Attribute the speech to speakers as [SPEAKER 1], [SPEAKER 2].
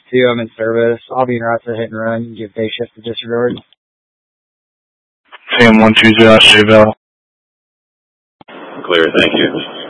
[SPEAKER 1] 2, I'm in service. I'll be in route to hit and run. Give day shift to disregard.
[SPEAKER 2] CM 120, Asheville.
[SPEAKER 3] Clear, thank you.